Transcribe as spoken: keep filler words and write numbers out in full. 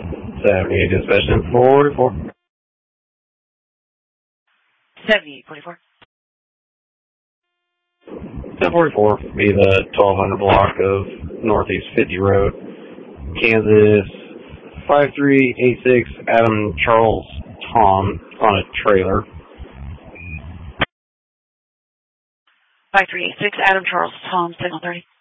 seventy-eight dispatch forty-four. seventy-eight forty-four. ten forty-four be the twelve hundred block of Northeast fifty Road, Kansas, five three eight six, Adam Charles Tom on a trailer. five three eight six, Adam Charles Tom, signal thirty.